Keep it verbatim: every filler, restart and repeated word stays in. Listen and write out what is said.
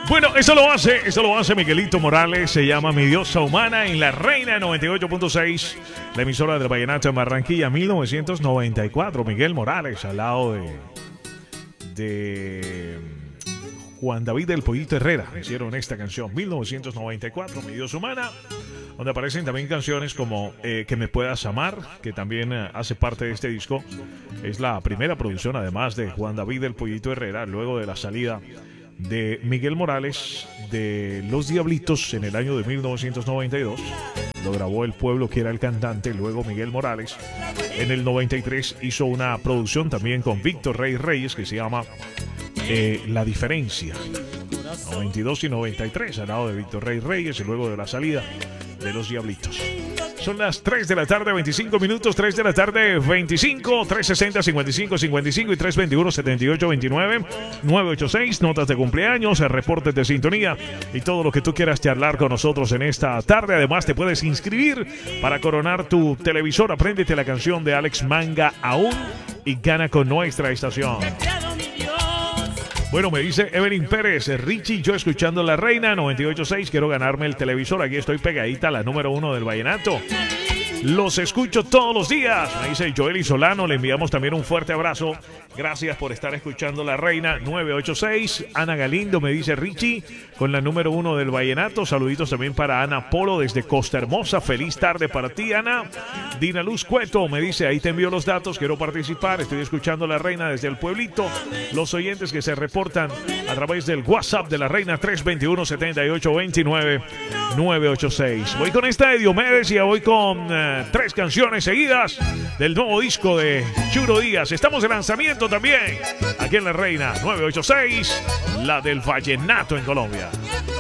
Bueno, eso lo hace, eso lo hace Miguelito Morales, se llama Mi Diosa Humana en La Reina noventa y ocho punto seis, la emisora del Vallenato en Barranquilla, mil novecientos noventa y cuatro. Miguel Morales al lado de, de Juan David del Pollito Herrera hicieron esta canción, mil novecientos noventa y cuatro, Mi Diosa Humana, donde aparecen también canciones como eh, Que Me Puedas Amar, que también eh, hace parte de este disco. Es la primera producción además de Juan David del Pollito Herrera, luego de la salida de Miguel Morales de Los Diablitos en el año de mil novecientos noventa y dos. Lo grabó El Pueblo, que era el cantante. Luego Miguel Morales en el noventa y tres hizo una producción también con Víctor Rey Reyes que se llama eh, La Diferencia, noventa y dos y noventa y tres, al lado de Víctor Rey Reyes, y luego de la salida de Los Diablitos. Son las tres de la tarde, veinticinco minutos, tres de la tarde, veinticinco, trescientos sesenta, cincuenta y cinco, cincuenta y cinco y trescientos veintiuno, setenta y ocho, veintinueve, novecientos ochenta y seis, notas de cumpleaños, reportes de sintonía y todo lo que tú quieras charlar con nosotros en esta tarde. Además, te puedes inscribir para coronar tu televisor. Apréndete la canción de Alex Manga Aún y gana con nuestra estación. Bueno, me dice Evelyn Pérez, Richie, yo escuchando La Reina noventa y ocho punto seis, quiero ganarme el televisor. Aquí estoy pegadita a la número uno del vallenato. Los escucho todos los días. Me dice Joely Solano, le enviamos también un fuerte abrazo. Gracias por estar escuchando La Reina nueve ocho seis. Ana Galindo me dice Richie, con la número uno del vallenato. Saluditos también para Ana Polo desde Costa Hermosa. Feliz tarde para ti, Ana. Dina Luz Cueto me dice, ahí te envío los datos, quiero participar. Estoy escuchando La Reina desde el pueblito. Los oyentes que se reportan a través del WhatsApp de La Reina, tres dos uno, siete ocho dos nueve, nueve ocho seis. Voy con esta de Diomedes y voy con uh, tres canciones seguidas del nuevo disco de Churo Díaz. Estamos de lanzamiento también aquí en La Reina nueve ocho seis, la del vallenato en Colombia.